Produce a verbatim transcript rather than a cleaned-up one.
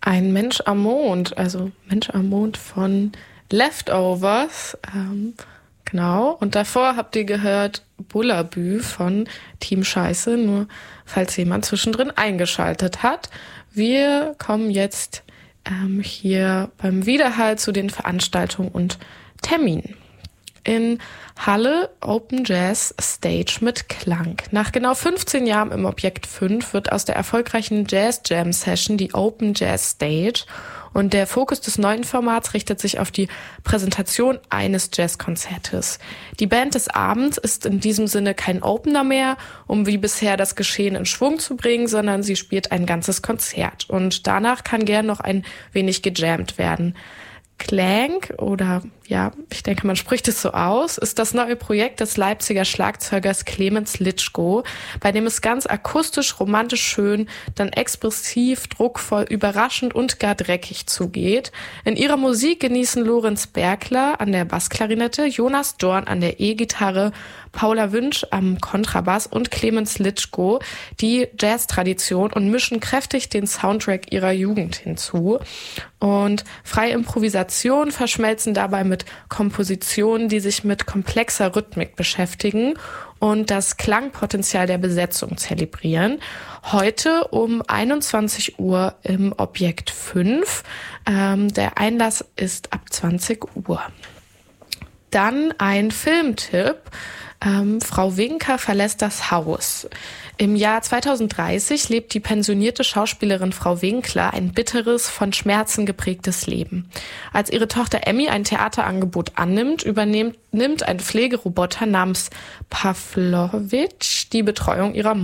Ein Mensch am Mond, also Mensch am Mond von Leftovers, ähm, genau. Und davor habt ihr gehört Bullabü von Team Scheiße, nur falls jemand zwischendrin eingeschaltet hat. Wir kommen jetzt ähm, hier beim Widerhall zu den Veranstaltungen und Terminen. In Halle Open Jazz Stage mit Klang. Nach genau fünfzehn Jahren im Objekt fünf wird aus der erfolgreichen Jazz Jam Session die Open Jazz Stage und der Fokus des neuen Formats richtet sich auf die Präsentation eines Jazzkonzertes. Die Band des Abends ist in diesem Sinne kein Opener mehr, um wie bisher das Geschehen in Schwung zu bringen, sondern sie spielt ein ganzes Konzert und danach kann gern noch ein wenig gejammt werden. Klang, oder ja, ich denke, man spricht es so aus, ist das neue Projekt des Leipziger Schlagzeugers Clemens Litschko, bei dem es ganz akustisch, romantisch schön, dann expressiv, druckvoll, überraschend und gar dreckig zugeht. In ihrer Musik genießen Lorenz Bergler an der Bassklarinette, Jonas Dorn an der E-Gitarre, Paula Wünsch am Kontrabass und Clemens Litschko die Jazz-Tradition und mischen kräftig den Soundtrack ihrer Jugend hinzu. Und freie Improvisation verschmelzen dabei mit Kompositionen, die sich mit komplexer Rhythmik beschäftigen und das Klangpotenzial der Besetzung zelebrieren. Heute um einundzwanzig Uhr im Objekt fünf. Ähm, der Einlass ist ab zwanzig Uhr. Dann ein Filmtipp. Ähm, Frau Winker verlässt das Haus. Im Jahr zweitausenddreißig lebt die pensionierte Schauspielerin Frau Winkler ein bitteres, von Schmerzen geprägtes Leben. Als ihre Tochter Emmy ein Theaterangebot annimmt, übernimmt nimmt ein Pflegeroboter namens Pavlovich die Betreuung ihrer